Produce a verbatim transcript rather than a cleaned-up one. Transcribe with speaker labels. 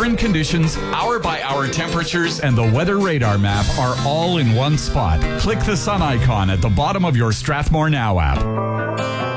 Speaker 1: Current conditions, hour-by-hour temperatures, and the weather radar map are all in one spot. Click the sun icon at the bottom of your Strathmore Now app.